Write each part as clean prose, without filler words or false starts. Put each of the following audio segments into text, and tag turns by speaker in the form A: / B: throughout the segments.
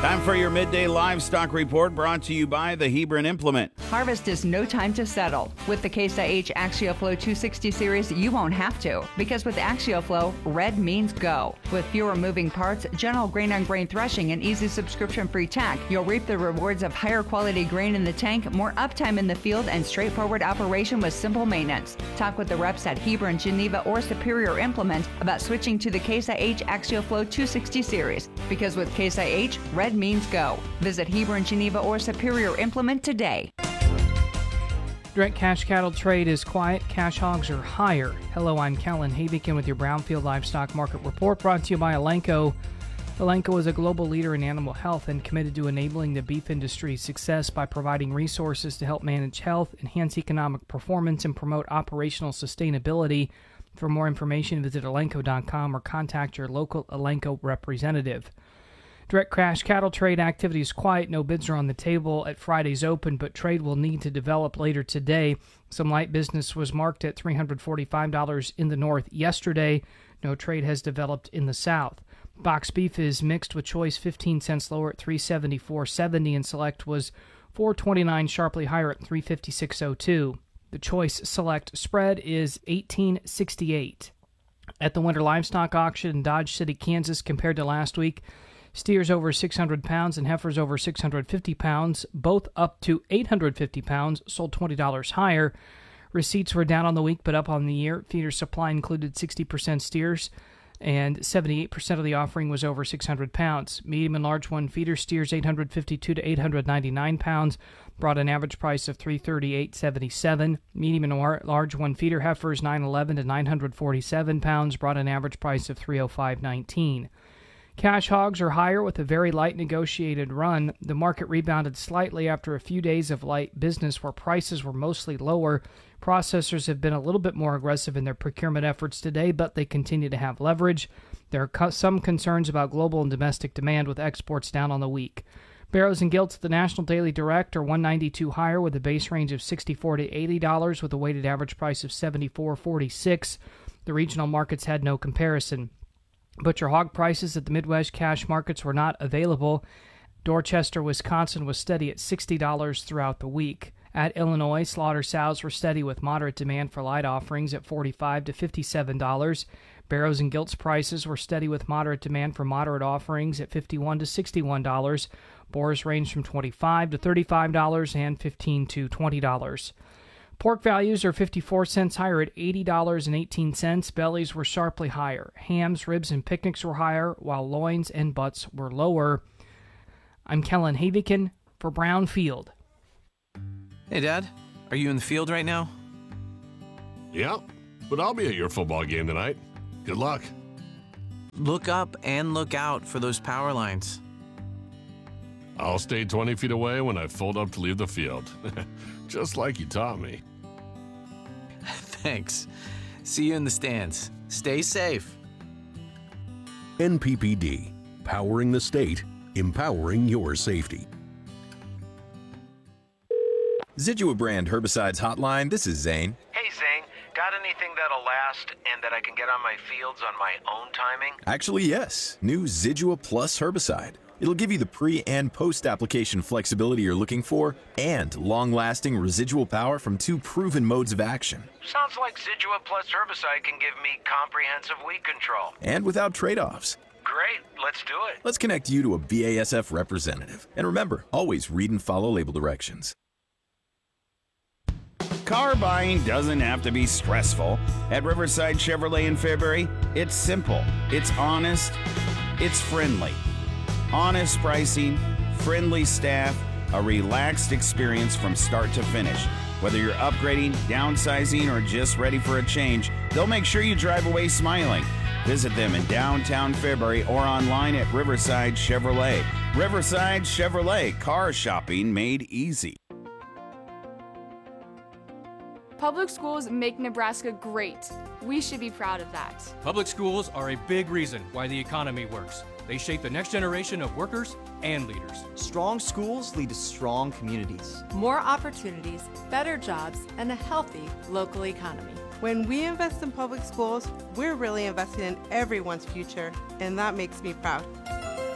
A: Time for your midday livestock report brought to you by the Hebron Implement.
B: Harvest is no time to settle. With the Case IH AxioFlow 260 series, you won't have to. Because with AxioFlow, red means go. With fewer moving parts, general grain-on-grain threshing, and easy subscription-free tack, you'll reap the rewards of higher quality grain in the tank, more uptime in the field, and straightforward operation with simple maintenance. Talk with the reps at Hebron, Geneva, or Superior Implement about switching to the Case IH AxioFlow 260 series. Because with Case IH, red means go. Visit Hebron, Geneva, or Superior Implement today.
C: Direct cash cattle trade is quiet. Cash hogs are higher. Hello, I'm Kellen Havikin with your Brownfield Livestock Market Report brought to you by Elanco. Elanco is a global leader in animal health and committed to enabling the beef industry's success by providing resources to help manage health, enhance economic performance, and promote operational sustainability. For more information, visit Elanco.com or contact your local Elanco representative. Direct cash cattle trade activity is quiet. No bids are on the table at Friday's open, but trade will need to develop later today. Some light business was marked at $345 in the north yesterday. No trade has developed in the south. Box beef is mixed with choice 15 cents lower at $374.70 and select was $4.29 sharply higher at $356.02. The choice select spread is $18.68. At the winter livestock auction in Dodge City, Kansas, compared to last week, steers over 600 pounds and heifers over 650 pounds, both up to 850 pounds, sold $20 higher. Receipts were down on the week but up on the year. Feeder supply included 60% steers, and 78% of the offering was over 600 pounds. Medium and large one feeder steers 852 to 899 pounds, brought an average price of $338.77. Medium and large one feeder heifers 911 to 947 pounds, brought an average price of $305.19. Cash hogs are higher with a very light negotiated run. The market rebounded slightly after a few days of light business where prices were mostly lower. Processors have been a little bit more aggressive in their procurement efforts today, but they continue to have leverage. There are some concerns about global and domestic demand with exports down on the week. Barrows and Gilts at the National Daily Direct are $192 higher with a base range of $64 to $80 with a weighted average price of $74.46. The regional markets had no comparison. Butcher hog prices at the Midwest cash markets were not available. Dorchester, Wisconsin was steady at $60 throughout the week. At Illinois, slaughter sows were steady with moderate demand for light offerings at $45 to $57. Barrows and Gilts prices were steady with moderate demand for moderate offerings at $51 to $61. Boars ranged from $25 to $35 and $15 to $20. Pork values are 54 cents higher at $80.18. Bellies were sharply higher. Hams, ribs, and picnics were higher, while loins and butts were lower. I'm Kellen Havikin for Brownfield.
D: Hey, Dad. Are you in the field right now?
E: Yeah, but I'll be at your football game tonight. Good luck.
D: Look up and look out for those power lines.
E: I'll stay 20 feet away when I fold up to leave the field. Just like you taught me.
D: Thanks. See you in the stands. Stay safe.
F: NPPD, powering the state, empowering your safety.
G: Zidua brand herbicides hotline. This is Zane.
H: Hey Zane, got anything that'll last and that I can get on my fields on my own timing?
G: Actually, yes. New Zidua Plus herbicide. It'll give you the pre- and post-application flexibility you're looking for and long-lasting residual power from two proven modes of action.
H: Sounds like Zidua Plus herbicide can give me comprehensive weed control.
G: And without trade-offs.
H: Great, let's do it.
G: Let's connect you to a BASF representative. And remember, always read and follow label directions.
A: Car buying doesn't have to be stressful. At Riverside Chevrolet in Fairbury, it's simple, it's honest, it's friendly. Honest pricing, friendly staff, a relaxed experience from start to finish. Whether you're upgrading, downsizing, or just ready for a change, they'll make sure you drive away smiling. Visit them in downtown Fairbury or online at Riverside Chevrolet. Riverside Chevrolet, car shopping made easy.
I: Public schools make Nebraska great. We should be proud of that.
J: Public schools are a big reason why the economy works. They shape the next generation of workers and leaders.
K: Strong schools lead to strong communities.
L: More opportunities, better jobs, and a healthy local economy.
M: When we invest in public schools, we're really investing in everyone's future, and that makes me proud.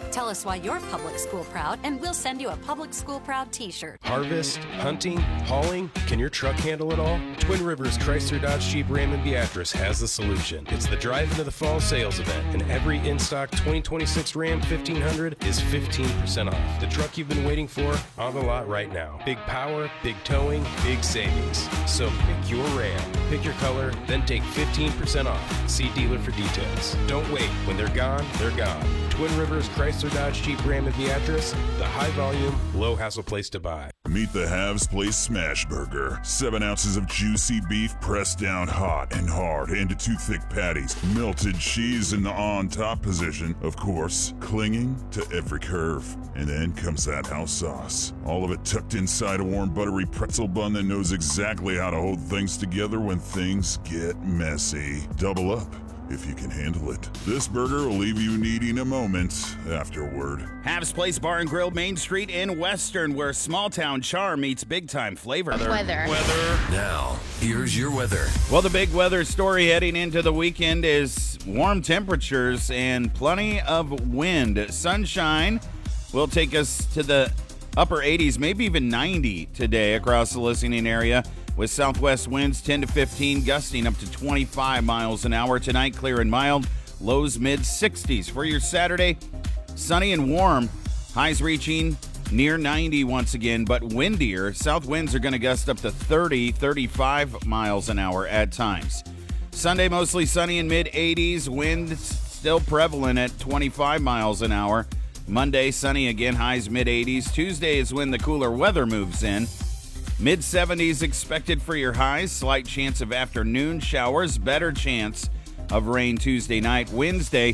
M: Tell us why you're public school proud, and we'll send you a Public School Proud t-shirt.
N: Harvest, hunting, hauling, can your truck handle it all? Twin Rivers Chrysler Dodge Jeep Ram and Beatrice has the solution. It's the Drive into the Fall sales event, and every in-stock 2026 Ram 1500 is 15% off. The truck you've been waiting for, on the lot right now. Big power, big towing, big savings. So pick your Ram, pick your color, then take 15% off. See dealer for details. Don't wait. When they're gone, they're gone. Twin Rivers Chrysler Dodge Jeep Ram and Beatrice, the high volume, low hassle place to buy.
O: Meet the Halves Place Smash Burger. 7 ounces of juicy beef pressed down hot and hard into 2 thick patties. Melted cheese in the on-top position, of course, clinging to every curve. And then comes that house sauce. All of it tucked inside a warm, buttery pretzel bun that knows exactly how to hold things together when things get messy. Double up if you can handle it. This burger will leave you needing a moment afterward.
A: Halves Place Bar and Grill, Main Street in Western, where small-town charm meets big-time flavor.
P: Weather.
Q: Now, here's your weather.
A: Well, the big weather story heading into the weekend is warm temperatures and plenty of wind. Sunshine will take us to the upper 80s, maybe even 90 today across the listening area, with southwest winds 10 to 15, gusting up to 25 miles an hour. Tonight, clear and mild, lows mid-60s. For your Saturday, sunny and warm, highs reaching near 90 once again, but windier. South winds are going to gust up to 30, 35 miles an hour at times. Sunday, mostly sunny and mid-80s, winds still prevalent at 25 miles an hour. Monday, sunny again, highs mid-80s. Tuesday is when the cooler weather moves in. Mid-70s expected for your highs. Slight chance of afternoon showers. Better chance of rain Tuesday night. Wednesday,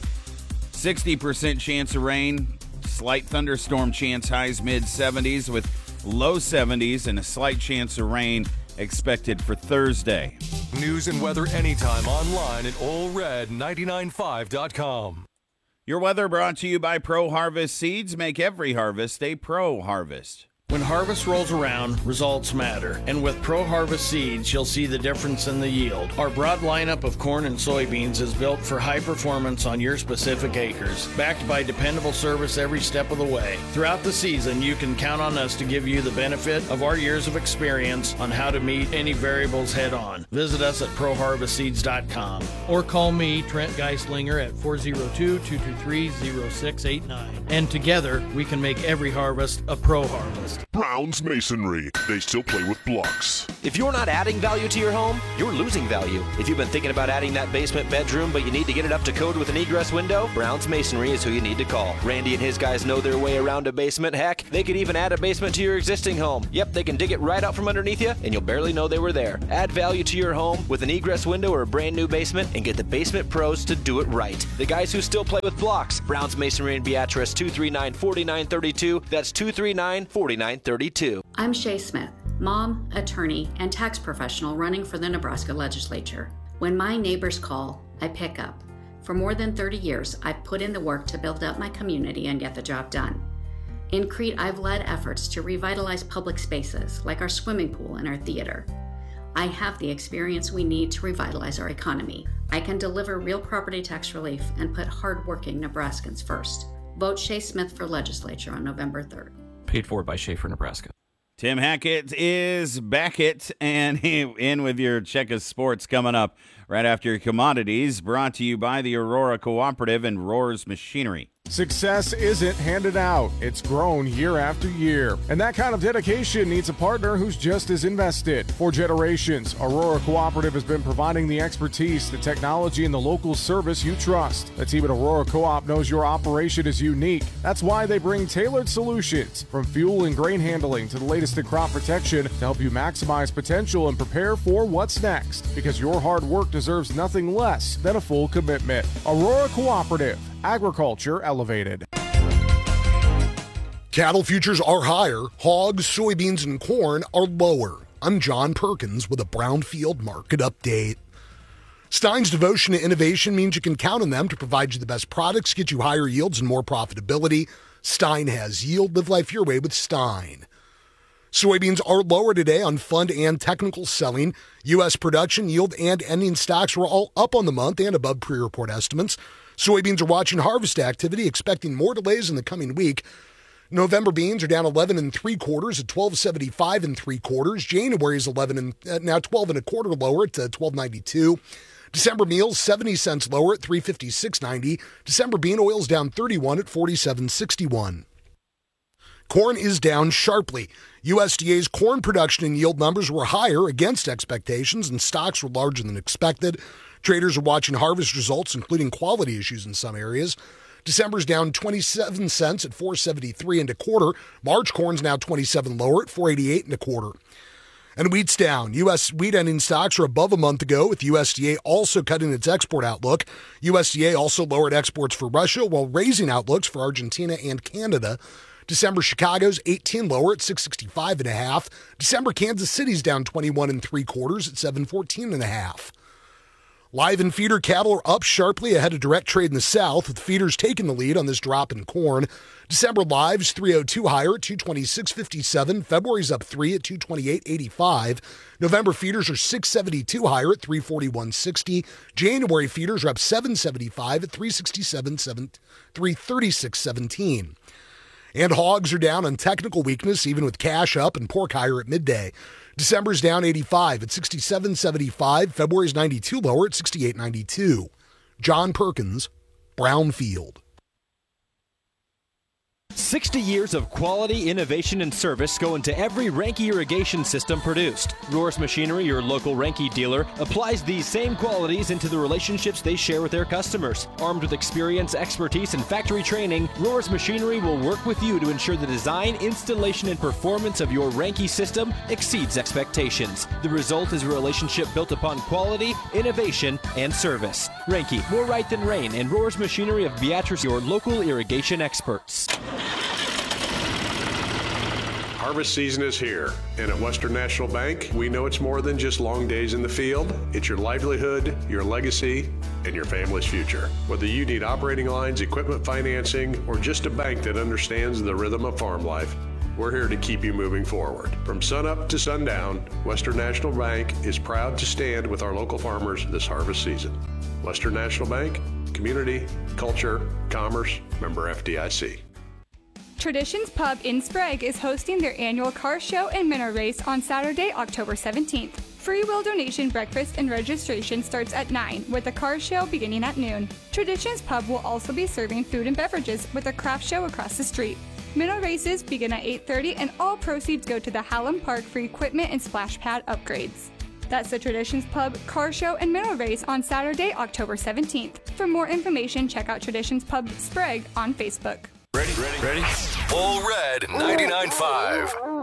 A: 60% chance of rain. Slight thunderstorm chance. Highs mid-70s with low 70s and a slight chance of rain expected for Thursday.
R: News and weather anytime online at allred995.com.
A: Your weather brought to you by Pro Harvest Seeds. Make every harvest a Pro Harvest.
S: When harvest rolls around, results matter. And with Pro Harvest Seeds, you'll see the difference in the yield. Our broad lineup of corn and soybeans is built for high performance on your specific acres, backed by dependable service every step of the way. Throughout the season, you can count on us to give you the benefit of our years of experience on how to meet any variables head on. Visit us at ProHarvestSeeds.com or call me, Trent Geislinger, at 402-223-0689. And together, we can make every harvest a Pro Harvest.
O: Brown's Masonry. They still play with blocks.
T: If you're not adding value to your home, you're losing value. If you've been thinking about adding that basement bedroom, but you need to get it up to code with an egress window, Brown's Masonry is who you need to call. Randy and his guys know their way around a basement. Heck, they could even add a basement to your existing home. Yep, they can dig it right out from underneath you, and you'll barely know they were there. Add value to your home with an egress window or a brand new basement, and get the basement pros to do it right. The guys who still play with blocks. Brown's Masonry in Beatrice, 239-4932. That's 239-4932.
U: I'm Shay Smith, mom, attorney, and tax professional running for the Nebraska legislature. When my neighbors call, I pick up. For more than 30 years, I've put in the work to build up my community and get the job done. In Crete, I've led efforts to revitalize public spaces like our swimming pool and our theater. I have the experience we need to revitalize our economy. I can deliver real property tax relief and put hardworking Nebraskans first. Vote Shay Smith for legislature on November 3rd.
J: Paid for by Schaefer, Nebraska.
A: Tim Hackett is back and in with your check of sports coming up right after your commodities, brought to you by the Aurora Cooperative and Roars Machinery.
V: Success isn't handed out. It's grown year after year. And that kind of dedication needs a partner who's just as invested. For generations, Aurora Cooperative has been providing the expertise, the technology, and the local service you trust. The team at Aurora Co-op knows your operation is unique. That's why they bring tailored solutions, from fuel and grain handling to the latest in crop protection, to help you maximize potential and prepare for what's next. Because your hard work deserves nothing less than a full commitment. Aurora Cooperative. Agriculture elevated.
W: Cattle futures are higher. Hogs, soybeans, and corn are lower. I'm John Perkins with a Brownfield market update. Stein's devotion to innovation means you can count on them to provide you the best products, get you higher yields and more profitability. Stein has yield. Live life your way with Stein. Soybeans are lower today on fund and technical selling. U.S. production, yield, and ending stocks were all up on the month and above pre-report estimates. Soybeans are watching harvest activity, expecting more delays in the coming week. November beans are down 11 3/4 at 12.75 3/4. January is now 12 1/4 lower at 12.92. December meals 70 cents lower at 356.90. December bean oils down 31 at 47.61. Corn is down sharply. USDA's corn production and yield numbers were higher against expectations, and stocks were larger than expected. Traders are watching harvest results, including quality issues in some areas. December's down 27 cents at 4.73 1/4. March corn's now 27 lower at 4.88 1/4. And wheat's down. U.S. wheat ending stocks are above a month ago, with USDA also cutting its export outlook. USDA also lowered exports for Russia while raising outlooks for Argentina and Canada. December Chicago's 18 lower at 665 1/2. December Kansas City's down 21 3/4 at 714 1/2. Live and feeder cattle are up sharply ahead of direct trade in the South, with feeders taking the lead on this drop in corn. December live's 302 higher at 226.57. February's up 3 at 228.85. November feeders are 672 higher at 341.60. January feeders are up 775 at 336.17. And hogs are down on technical weakness, even with cash up and pork higher at midday. December's down 85 at 67.75. February's 92 lower at 68.92. John Perkins, Brownfield.
T: 60 years of quality, innovation, and service go into every Ranke irrigation system produced. Roars Machinery, your local Ranke dealer, applies these same qualities into the relationships they share with their customers. Armed with experience, expertise, and factory training, Roars Machinery will work with you to ensure the design, installation, and performance of your Ranke system exceeds expectations. The result is a relationship built upon quality, innovation, and service. Ranke, more right than rain, and Roars Machinery of Beatrice, your local irrigation experts.
B: Harvest season is here, and at Western National Bank, we know it's more than just long days in the field. It's your livelihood, your legacy, and your family's future. Whether you need operating lines, equipment financing, or just a bank that understands the rhythm of farm life, we're here to keep you moving forward. From sunup to sundown, Western National Bank is proud to stand with our local farmers this harvest season. Western National Bank, community, culture, commerce, member FDIC.
I: Traditions Pub in Sprague is hosting their annual car show and minnow race on Saturday, October 17th. Free will donation breakfast and registration starts at 9, with the car show beginning at noon. Traditions Pub will also be serving food and beverages with a craft show across the street. Minnow races begin at 8:30 and all proceeds go to the Hallam Park for equipment and splash pad upgrades. That's the Traditions Pub car show and minnow race on Saturday, October 17th. For more information, check out Traditions Pub Sprague on Facebook.
Q: Ready? All Red 99.5.